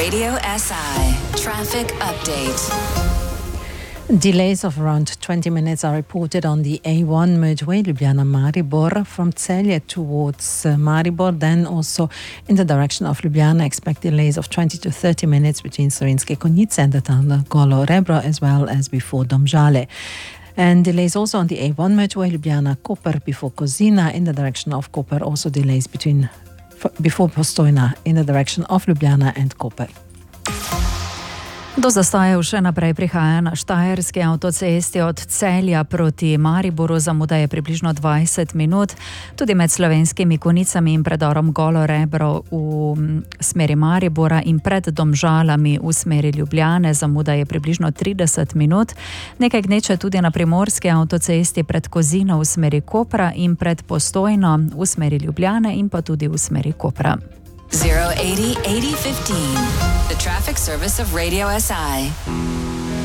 Radio SI traffic update. Delays of around 20 minutes are reported on the A1 motorway Ljubljana-Maribor from Celje towards Maribor, then also in the direction of Ljubljana. Expect delays of 20 to 30 minutes between Savinjske Konjice and the town Golo Rebro, as well as before Domžale. And delays also on the A1 motorway Ljubljana-Koper before Kozina in the direction of Koper. Also delays before Postojna in the direction of Ljubljana and Koper. Do zastojev še naprej prihaja na Štajerski avtocesti od Celja proti Mariboru, zamuda je približno 20 minut. Tudi med Slovenskimi Konjicami in predorom Golo Rebro v smeri Maribora in pred Domžalami v smeri Ljubljane, zamuda je približno 30 minut. Nekaj gneče tudi na Primorski avtocesti pred Kozino v smeri Kopra in pred Postojno v smeri Ljubljane in pa tudi v smeri Kopra. 080 8015, the traffic service of Radio SI.